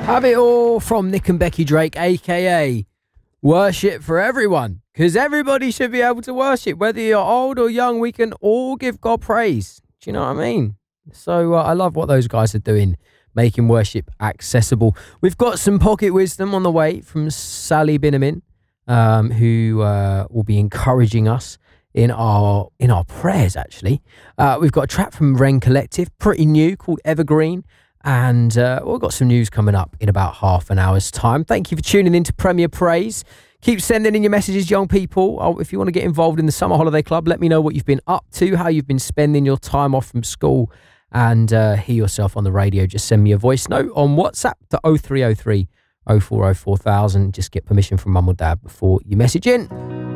Have It All from Nick and Becky Drake, aka Worship for Everyone, because everybody should be able to worship, whether you're old or young. We can all give God praise. Do you know what I mean? So I love what those guys are doing, making worship accessible. We've got some pocket wisdom on the way from Sally Binnamin, who will be encouraging us in our prayers. Actually, we've got a track from Wren Collective, pretty new, called Evergreen. And we've got some news coming up in about half an hour's time. Thank you for tuning in to Premier Praise. Keep sending in your messages, young people. If you want to get involved in the Summer Holiday Club, let me know what you've been up to, how you've been spending your time off from school, and hear yourself on the radio. Just send me a voice note on WhatsApp to 0303 0404 000. Just get permission from mum or dad before you message in.